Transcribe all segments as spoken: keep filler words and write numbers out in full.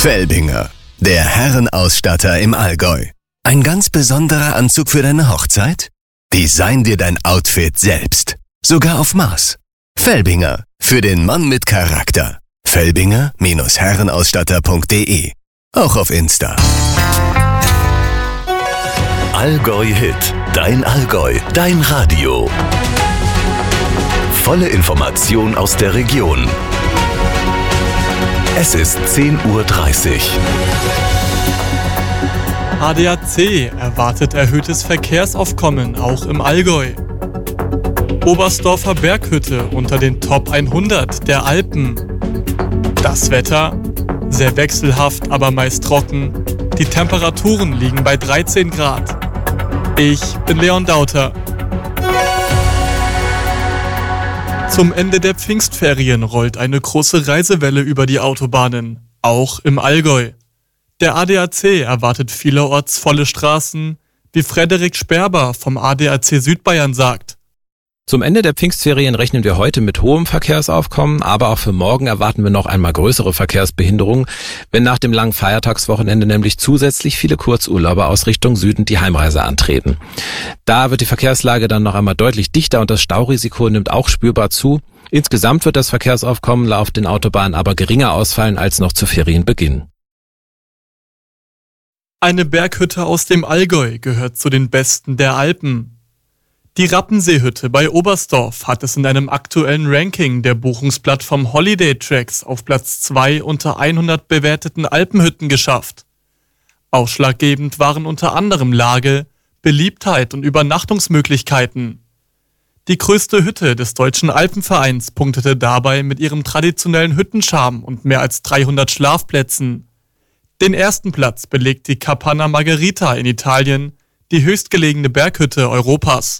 Felbinger, der Herrenausstatter im Allgäu. Ein ganz besonderer Anzug für deine Hochzeit? Design dir dein Outfit selbst. Sogar auf Maß. Felbinger, für den Mann mit Charakter. Felbinger Herrenausstatter punkt de. Auch auf Insta. Allgäu Hit. Dein Allgäu. Dein Radio. Volle Information aus der Region. Es ist zehn Uhr dreißig. A D A C erwartet erhöhtes Verkehrsaufkommen auch im Allgäu. Oberstdorfer Berghütte unter den Top hundert der Alpen. Das Wetter? Sehr wechselhaft, aber meist trocken. Die Temperaturen liegen bei dreizehn Grad. Ich bin Leon Dauter. Zum Ende der Pfingstferien rollt eine große Reisewelle über die Autobahnen, auch im Allgäu. Der A D A C erwartet vielerorts volle Straßen, wie Frederik Sperber vom A D A C Südbayern sagt. Zum Ende der Pfingstferien rechnen wir heute mit hohem Verkehrsaufkommen, aber auch für morgen erwarten wir noch einmal größere Verkehrsbehinderungen, wenn nach dem langen Feiertagswochenende nämlich zusätzlich viele Kurzurlauber aus Richtung Süden die Heimreise antreten. Da wird die Verkehrslage dann noch einmal deutlich dichter und das Staurisiko nimmt auch spürbar zu. Insgesamt wird das Verkehrsaufkommen auf den Autobahnen aber geringer ausfallen als noch zu Ferienbeginn. Eine Berghütte aus dem Allgäu gehört zu den besten der Alpen. Die Rappenseehütte bei Oberstdorf hat es in einem aktuellen Ranking der Buchungsplattform Holiday Tracks auf Platz zwei unter hundert bewerteten Alpenhütten geschafft. Ausschlaggebend waren unter anderem Lage, Beliebtheit und Übernachtungsmöglichkeiten. Die größte Hütte des Deutschen Alpenvereins punktete dabei mit ihrem traditionellen Hüttencharme und mehr als dreihundert Schlafplätzen. Den ersten Platz belegt die Capanna Margherita in Italien, die höchstgelegene Berghütte Europas.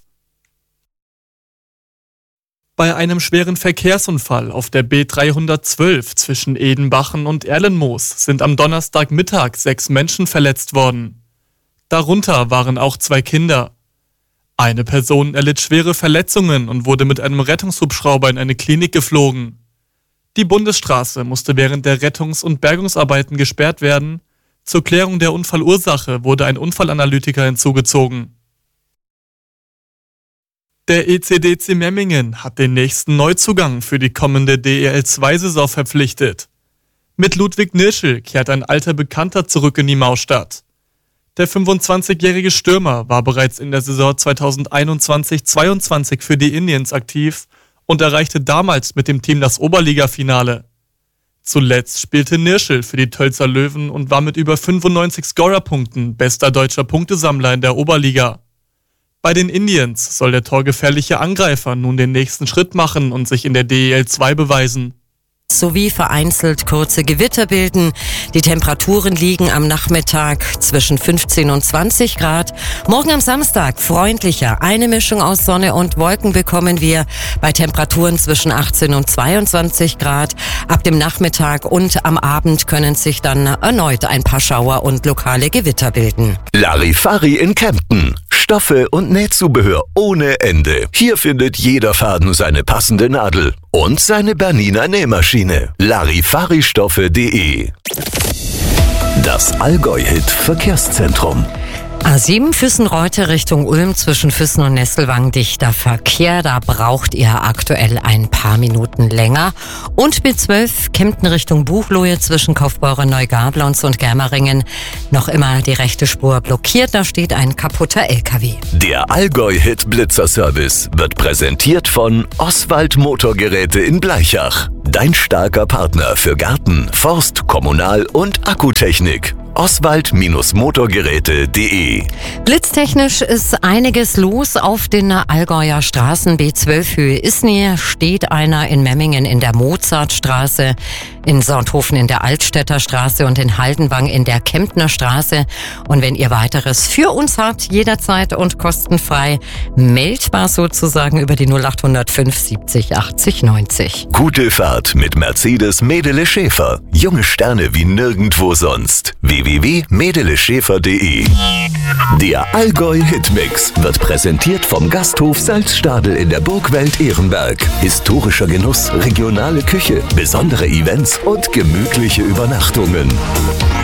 Bei einem schweren Verkehrsunfall auf der B dreihundertzwölf zwischen Edenbachen und Erlenmoos sind am Donnerstagmittag sechs Menschen verletzt worden. Darunter waren auch zwei Kinder. Eine Person erlitt schwere Verletzungen und wurde mit einem Rettungshubschrauber in eine Klinik geflogen. Die Bundesstraße musste während der Rettungs- und Bergungsarbeiten gesperrt werden. Zur Klärung der Unfallursache wurde ein Unfallanalytiker hinzugezogen. Der E C D C Memmingen hat den nächsten Neuzugang für die kommende D E L zwei Saison verpflichtet. Mit Ludwig Nirschl kehrt ein alter Bekannter zurück in die Maustadt. Der fünfundzwanzigjährige Stürmer war bereits in der Saison zweitausendeinundzwanzig zweiundzwanzig für die Indians aktiv und erreichte damals mit dem Team das Oberligafinale. Zuletzt spielte Nirschl für die Tölzer Löwen und war mit über fünfundneunzig Scorerpunkten bester deutscher Punktesammler in der Oberliga. Bei den Indians soll der torgefährliche Angreifer nun den nächsten Schritt machen und sich in der D E L zwei beweisen. Sowie vereinzelt kurze Gewitter bilden. Die Temperaturen liegen am Nachmittag zwischen fünfzehn und zwanzig Grad. Morgen am Samstag freundlicher. Eine Mischung aus Sonne und Wolken bekommen wir bei Temperaturen zwischen achtzehn und zweiundzwanzig Grad. Ab dem Nachmittag und am Abend können sich dann erneut ein paar Schauer und lokale Gewitter bilden. Larifari in Kempten. Stoffe und Nähzubehör ohne Ende. Hier findet jeder Faden seine passende Nadel und seine Bernina Nähmaschine. Larifaristoffe punkt de. Das Allgäu-Hit Verkehrszentrum. A sieben Füssen-Reute Richtung Ulm zwischen Füssen und Nesselwang dichter Verkehr. Da braucht ihr aktuell ein paar Minuten länger. Und B zwölf Kempten Richtung Buchloe zwischen Kaufbeurer Neugablons und Germeringen noch immer die rechte Spur blockiert. Da steht ein kaputter L K W. Der Allgäu-Hit Blitzer-Service wird präsentiert von Oswald Motorgeräte in Bleichach. Dein starker Partner für Garten, Forst, Kommunal- und Akkutechnik. Oswald Motorgeräte punkt de. Blitztechnisch ist einiges los auf den Allgäuer Straßen. B zwölf Höhe Isny steht einer in Memmingen in der Mozartstraße, in Sonthofen in der Altstädter Straße und in Haldenwang in der Kemptner Straße. Und wenn ihr weiteres für uns habt, jederzeit und kostenfrei, meldbar sozusagen über die null acht null fünf siebzig achtzig neunzig. Gute Fahrt mit Mercedes Medele Schäfer. Junge Sterne wie nirgendwo sonst. w w w punkt medele schäfer punkt de. Der Allgäu Hitmix wird präsentiert vom Gasthof Salzstadel in der Burgwelt Ehrenberg. Historischer Genuss, regionale Küche, besondere Events und gemütliche Übernachtungen.